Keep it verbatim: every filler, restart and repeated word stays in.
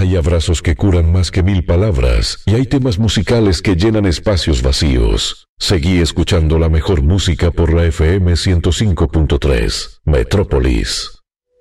Hay abrazos que curan más que mil palabras y hay temas musicales que llenan espacios vacíos. Seguí escuchando la mejor música por la F M ciento cinco punto tres, Metrópolis.